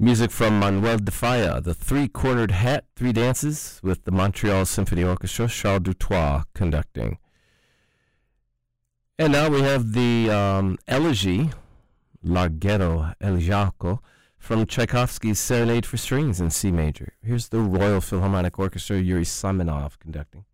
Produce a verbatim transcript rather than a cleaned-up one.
Music from Manuel de Falla, The Three-Cornered Hat, Three Dances, with the Montreal Symphony Orchestra, Charles Dutoit conducting. And now we have the um, Elegy, Larghetto Elegiaco, from Tchaikovsky's Serenade for Strings in C major. Here's the Royal Philharmonic Orchestra, Yuri Simonov conducting.